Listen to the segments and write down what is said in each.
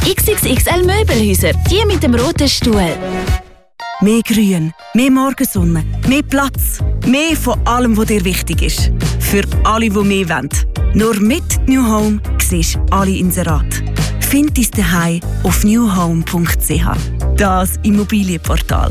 XXXL Möbelhäuser, die mit dem roten Stuhl. Mehr Grün, mehr Morgensonne, mehr Platz, mehr von allem, was dir wichtig ist. Für alle, die mehr wollen. Nur mit New Home siehst du alle Inserate. Find dein Zuhause auf newhome.ch. Das Immobilienportal.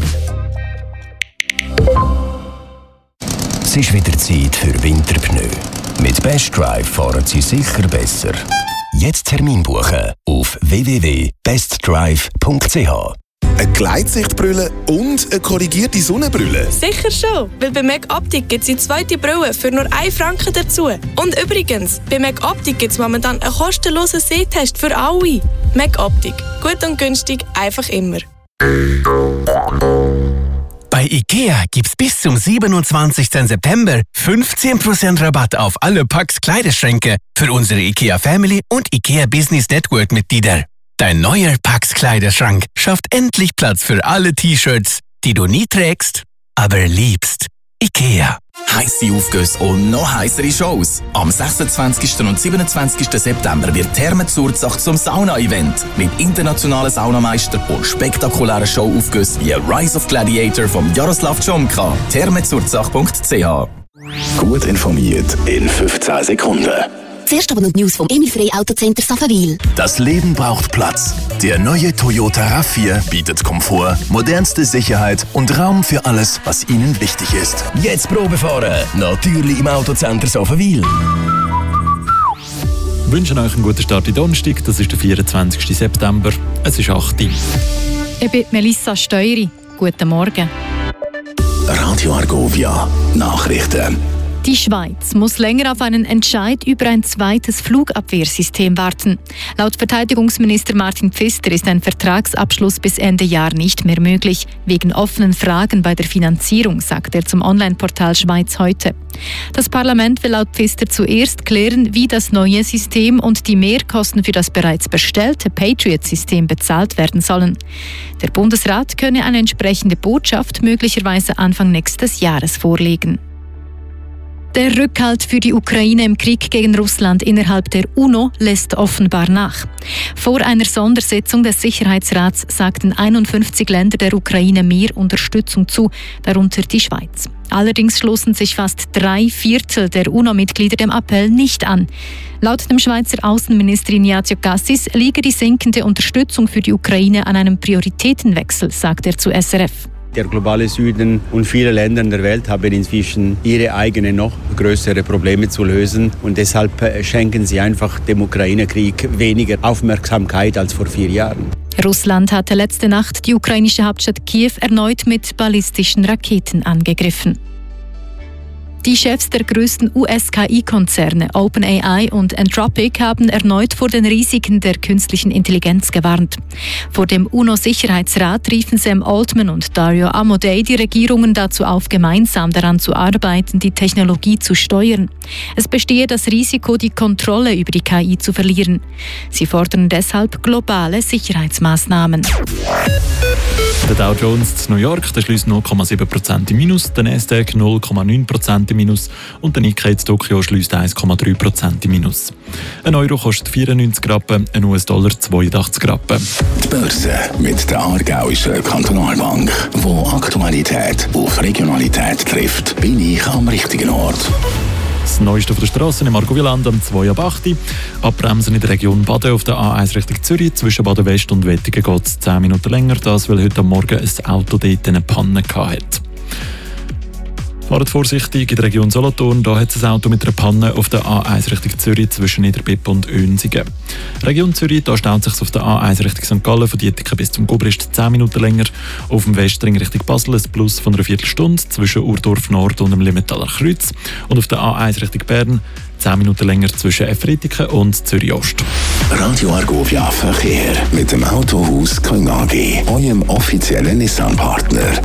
Es ist wieder Zeit für Winterpneu. Mit Best Drive fahren Sie sicher besser. Jetzt Termin buchen auf www.bestdrive.ch. Eine Gleitsichtbrille und eine korrigierte Sonnenbrille? Sicher schon, weil bei MacOptic gibt es die zweite Brille für nur 1 Franken dazu. Und übrigens, bei MacOptic gibt es momentan einen kostenlosen Sehtest für alle. MacOptic. Gut und günstig, einfach immer. Bei IKEA gibt's bis zum 27. September 15% Rabatt auf alle Packs Kleiderschränke für unsere IKEA Family und IKEA Business Network Mitglieder. Dein neuer Pax Kleiderschrank schafft endlich Platz für alle T-Shirts, die du nie trägst, aber liebst. IKEA. Heisse Aufgüsse und noch heissere Shows. Am 26. und 27. September wird Therme Zurzach zum Sauna-Event mit internationalen Saunameistern und spektakulären Showaufgüssen wie Rise of Gladiator von Jaroslav Tschomka. thermezurzach.ch. Gut informiert in 15 Sekunden. Zuerst aber noch die News vom Emil Frey Autocenter Saffenwil. Das Leben braucht Platz. Der neue Toyota RAV4 bietet Komfort, modernste Sicherheit und Raum für alles, was Ihnen wichtig ist. Jetzt Probe fahren, natürlich im Autocenter Saffenwil. Wir wünschen euch einen guten Start in Donnerstag. Das ist der 24. September. Es ist 8 Uhr. Ich bin Melissa Steueri. Guten Morgen. Radio Argovia. Nachrichten. Die Schweiz muss länger auf einen Entscheid über ein zweites Flugabwehrsystem warten. Laut Verteidigungsminister Martin Pfister ist ein Vertragsabschluss bis Ende Jahr nicht mehr möglich, wegen offenen Fragen bei der Finanzierung, sagt er zum Online-Portal Schweiz heute. Das Parlament will laut Pfister zuerst klären, wie das neue System und die Mehrkosten für das bereits bestellte Patriot-System bezahlt werden sollen. Der Bundesrat könne eine entsprechende Botschaft möglicherweise Anfang nächstes Jahres vorlegen. Der Rückhalt für die Ukraine im Krieg gegen Russland innerhalb der UNO lässt offenbar nach. Vor einer Sondersitzung des Sicherheitsrats sagten 51 Länder der Ukraine mehr Unterstützung zu, darunter die Schweiz. Allerdings schlossen sich fast 3/4 der UNO-Mitglieder dem Appell nicht an. Laut dem Schweizer Außenminister Ignazio Cassis liege die sinkende Unterstützung für die Ukraine an einem Prioritätenwechsel, sagt er zu SRF. Der globale Süden und viele Länder in der Welt haben inzwischen ihre eigenen noch größere Probleme zu lösen. Und deshalb schenken sie einfach dem Ukraine-Krieg weniger Aufmerksamkeit als vor 4 Jahren. Russland hatte letzte Nacht die ukrainische Hauptstadt Kiew erneut mit ballistischen Raketen angegriffen. Die Chefs der größten US-KI-Konzerne OpenAI und Anthropic haben erneut vor den Risiken der künstlichen Intelligenz gewarnt. Vor dem UNO-Sicherheitsrat riefen Sam Altman und Dario Amodei die Regierungen dazu auf, gemeinsam daran zu arbeiten, die Technologie zu steuern. Es bestehe das Risiko, die Kontrolle über die KI zu verlieren. Sie fordern deshalb globale Sicherheitsmaßnahmen. Der Dow Jones in New York schließt 0,7% im Minus, der Nasdaq 0,9% im Minus und der Nikkei in Tokio schließt 1,3% im Minus. Ein Euro kostet 94 Rappen, ein US-Dollar 82 Rappen. Die Börse mit der Aargauischen Kantonalbank, wo Aktualität auf Regionalität trifft, bin ich am richtigen Ort. Das Neueste von der Straße im Argovieland am 2 ab 8. Abbremsen in der Region Baden auf der A1 Richtung Zürich. Zwischen Baden West und Wettigen geht es 10 Minuten länger. Das, weil heute am Morgen ein Auto dort eine Panne hatte. Fahrt vorsichtig in der Region Solothurn. Da hat es ein Auto mit einer Panne auf der A1 Richtung Zürich zwischen Niederbipp und Önsigen. Region Zürich, da staut sich auf der A1 Richtung St. Gallen von Dietiken bis zum Gobrist 10 Minuten länger. Auf dem Westring Richtung Basel ein Plus von einer Viertelstunde zwischen Urdorf Nord und dem Limmetaler Kreuz. Und auf der A1 Richtung Bern 10 Minuten länger zwischen Efritiken und Zürich Ost. Radio Argovia Verkehr mit dem Autohaus Küng AG, eurem offiziellen Nissan-Partner.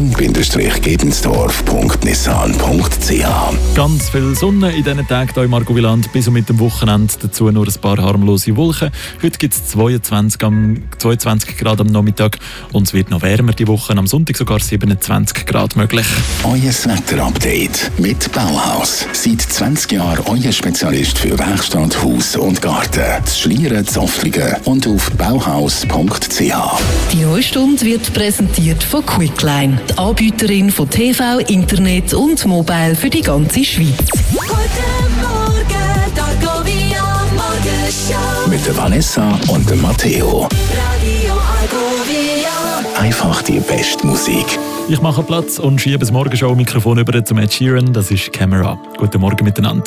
küng-gebensdorf.nissan.ch. Ganz viel Sonne in diesen Tagen hier im Argovieland, bis und mit dem Wochenende dazu nur ein paar harmlose Wolken. Heute gibt es 22 Grad am Nachmittag und es wird noch wärmer die Woche, am Sonntag sogar 27 Grad möglich. Euer Wetterupdate mit Bauhaus. Seit 20 Jahren euer Spezialist für Werkstatt, Haus und Garten. Das Schlieren, Zoftlingen und auf bauhaus.ch. Die neue Stunde wird präsentiert von Quickline, die Anbieterin von TV, Internet und Mobile für die ganze Schweiz. Guten Morgen, Argovia Morgenshow. Mit der Vanessa und dem Matteo. Radio Argovia. Einfach die beste Musik. Ich mache Platz und schiebe das Morgenshow-Mikrofon über zum Ed Sheeran. Das ist Camera. Guten Morgen miteinander.